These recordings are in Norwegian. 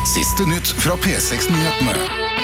Siste nytt fra P6-nyhetene.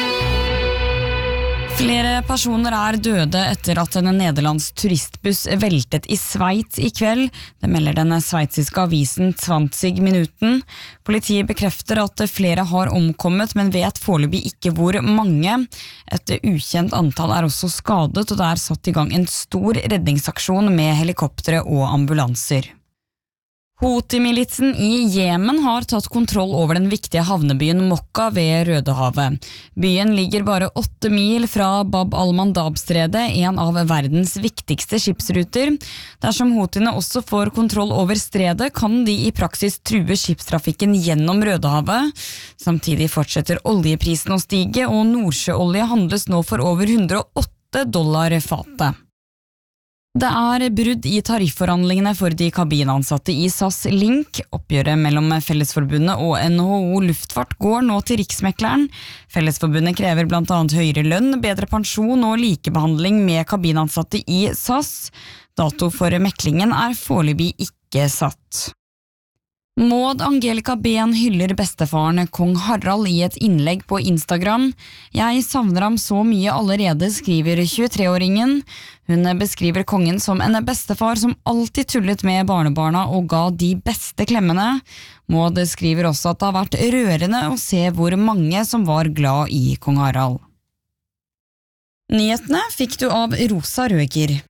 Flere personer døde etter at en nederlandsk turistbuss veltet i Sveits i kveld. Det melder den sveitsiske avisen 20 Minuten. Politiet bekrefter at flere har omkommet, men vet foreløpig ikke hvor mange. Et ukjent antall også skadet, og det satt i gang en stor redningsaksjon med helikoptre og ambulanser. Houthi-militsen i Jemen har tatt kontroll over den viktige havnebyen Mokka ved Rødehavet. Byen ligger bare 8 mil fra Bab al-Mandab-stredet, en av verdens viktigste skipsruter. Dersom Houthiene også får kontroll over stredet, kan de i praksis true skipstrafikken gjennom Rødehavet. Samtidig fortsetter oljeprisen å stige, og nordsjøolje handles nå for over $108 fatet. Det brudd i tarifforhandlingene for de kabinansatte i SAS Link. Oppgjøret mellom Fellesforbundet og NHO Luftfart går nå til Riksmekleren. Fellesforbundet krever blant annet høyere lønn, bedre pensjon og likebehandling med kabinansatte i SAS. Dato for meklingen foreløpig ikke satt. Maud Angelica Ben hyller bestefaren kong Harald i et innlegg på Instagram. «Jeg savner ham så mye allerede», skriver 23-åringen. Hun beskriver kongen som en bestefar som alltid tullet med barnebarna og ga de beste klemmene. Maud skriver også at det har vært rørende å se hvor mange som var glad i kong Harald. Nyhetene fikk du av Rosa Røger.